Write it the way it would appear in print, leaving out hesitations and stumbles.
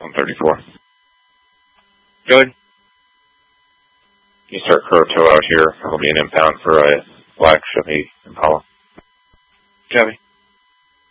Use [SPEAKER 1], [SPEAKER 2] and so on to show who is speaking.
[SPEAKER 1] 134. Good. You start Kuroto out here. It'll be an impound for a black Chevy Impala. Copy.